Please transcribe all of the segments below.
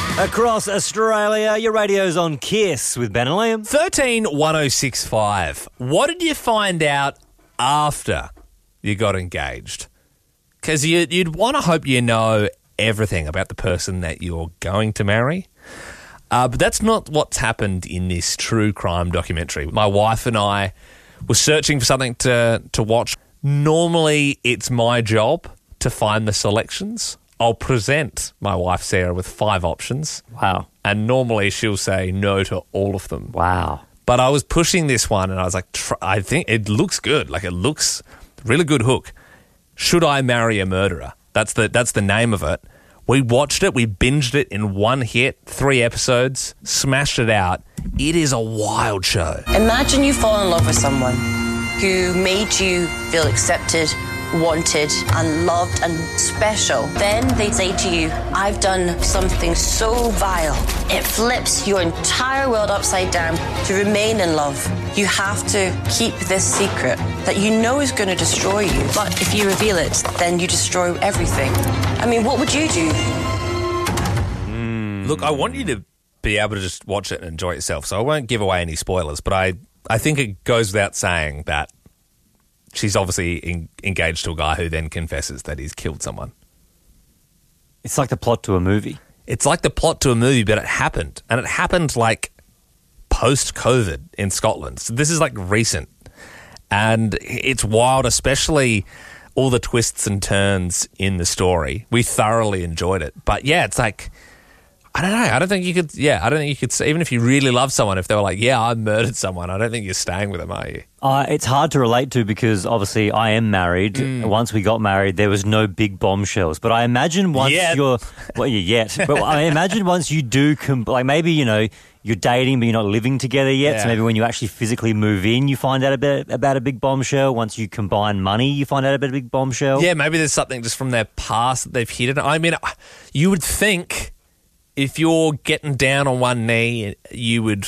Across Australia, your radio's on Kiss with Ben and Liam. 131065. What did you find out after you got engaged? Because you'd want to hope you know everything about the person that you're going to marry. But that's not what's happened in this true crime documentary. My wife and I were searching for something to watch. Normally, it's my job to find the selections. I'll present my wife, Sarah, with 5 options. Wow. And normally she'll say no to all of them. Wow. But I was pushing this one and I was like, I think it looks good. Like, it looks really good hook. Should I Marry a Murderer? That's the name of it. We watched it. We binged it in one hit, 3 episodes, smashed it out. It is a wild show. Imagine you fall in love with someone who made you feel accepted, wanted and loved and special. Then they say to you, I've done something so vile. It flips your entire world upside down. To remain in love, you have to keep this secret that you know is going to destroy you. But if you reveal it, then you destroy everything. I mean, what would you do? Look, I want you to be able to just watch it and enjoy it yourself, so I won't give away any spoilers, but I think it goes without saying that she's obviously engaged to a guy who then confesses that he's killed someone. It's like the plot to a movie. It's like the plot to a movie, but it happened. And it happened like post-COVID in Scotland. So this is like recent. And it's wild, especially all the twists and turns in the story. We thoroughly enjoyed it. But yeah, it's like, I don't know. I don't think you could, even if you really love someone, if they were like, yeah, I murdered someone, I don't think you're staying with them, are you? It's hard to relate to because obviously I am married. Once we got married, there was no big bombshells. But I imagine once But I imagine once you do, maybe, you're dating but you're not living together yet. Yeah. So maybe when you actually physically move in, you find out about a big bombshell. Once you combine money, you find out about a big bombshell. Yeah, maybe there's something just from their past that they've hidden. I mean, you would think if you're getting down on one knee, you would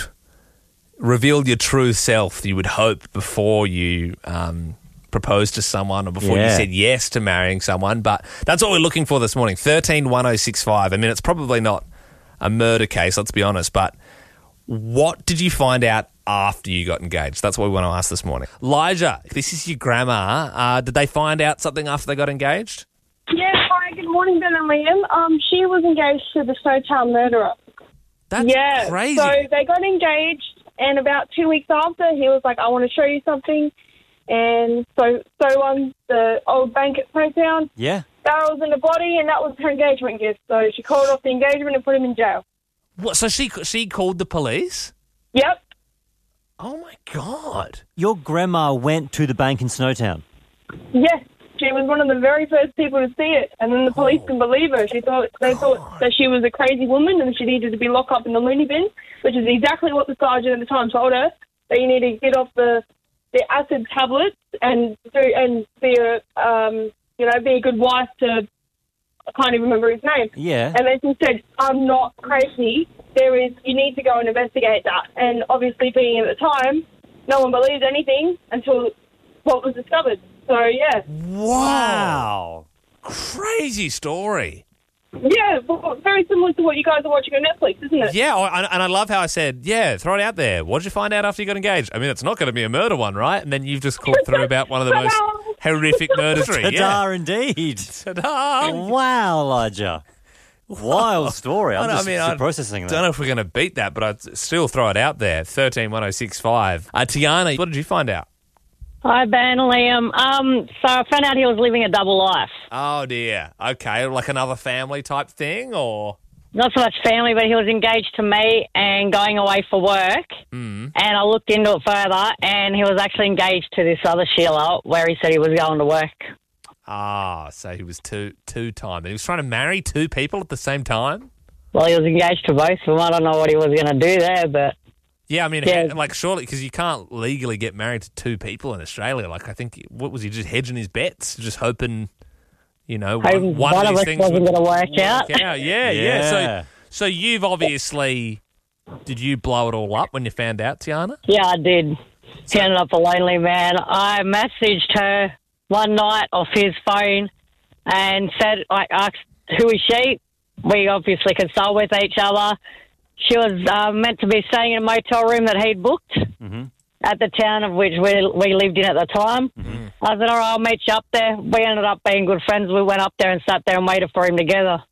reveal your true self, you would hope, before you propose to someone or before you said yes to marrying someone. But that's what we're looking for this morning. 131065. I mean, it's probably not a murder case, let's be honest, but what did you find out after you got engaged? That's what we want to ask this morning. Elijah, this is your grandma. Did they find out something after they got engaged? Yeah, hi, good morning, Ben and Liam. She was engaged to the Snowtown murderer. That's crazy. So they got engaged, and about 2 weeks after, he was like, I want to show you something. And so on the old bank at Snowtown, barrels in the body, and that was her engagement gift. So she called off the engagement and put him in jail. What? So she called the police? Yep. Oh, my God. Your grandma went to the bank in Snowtown? Yes. She was one of the very first people to see it, and then the police couldn't believe her. They thought that she was a crazy woman and she needed to be locked up in the loony bin, which is exactly what the sergeant at the time told her, that you need to get off the acid tablets and be a good wife to, I can't even remember his name. Yeah. And then she said, I'm not crazy. You need to go and investigate that. And obviously being at the time, no one believed anything until what was discovered. So, yeah. Wow. Crazy story. Yeah, well, very similar to what you guys are watching on Netflix, isn't it? Yeah, and I love how I said, throw it out there. What did you find out after you got engaged? I mean, it's not going to be a murder one, right? And then you've just called through about one of the most horrific murders. Ta-da, indeed. Ta-da. Wow, Elijah. Wild story. I'm just processing that. I don't know if we're going to beat that, but I'd still throw it out there. 131065. Tiana, what did you find out? Hi, Ben and Liam. So I found out he was living a double life. Oh, dear. Okay, like another family type thing, or? Not so much family, but he was engaged to me and going away for work. And I looked into it further, and he was actually engaged to this other Sheila where he said he was going to work. Ah, so he was two-time. He was trying to marry 2 people at the same time? Well, he was engaged to both of them. I don't know what he was going to do there, but... Yeah, I mean, surely, because you can't legally get married to 2 people in Australia. Like, I think, what was he, just hedging his bets? Just hoping, one of these things wasn't going to work out. Yeah. So you've obviously, did you blow it all up when you found out, Tiana? Yeah, I did. He ended up a lonely man. I messaged her one night off his phone and said, I asked, who is she? we obviously consult with each other. She was meant to be staying in a motel room that he'd booked at the town of which we lived in at the time. I said, all right, I'll meet you up there. We ended up being good friends. We went up there and sat there and waited for him together.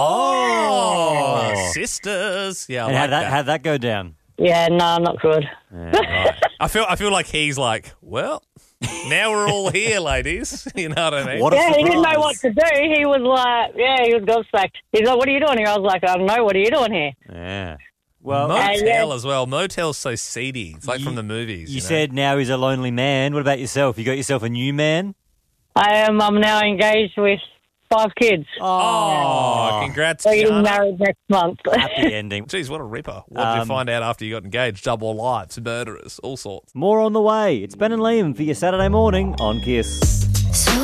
Oh, sisters. Yeah, And how'd that go down? Yeah, no, not good. Right. I feel like he's like, well, now we're all here, ladies. You know what I mean? What a Yeah, he didn't know surprise. what to do. He was like, he was gobsmacked. He's like, what are you doing here? I was like, I don't know. What are you doing here? Yeah. Well, Motel as well. Motel's so seedy. It's like from the movies. You know? said now he's a lonely man. What about yourself? You got yourself a new man? I'm now engaged with 5 kids. Oh, congrats, We're getting Gianna. married next month. Happy ending. Jeez, what a ripper. What did you find out after you got engaged? Double lives, murderers, all sorts. More on the way. It's Ben and Liam for your Saturday morning on Kiss. So